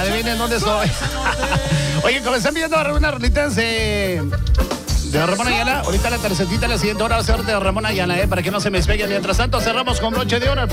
Adivinen dónde estoy. Oye, como están viendo unas rolitas de Ramón Ayala, ahorita la tercetita, la siguiente hora va a ser de Ramón Ayala, para que no se me despegue. Mientras tanto, cerramos con broche de oro.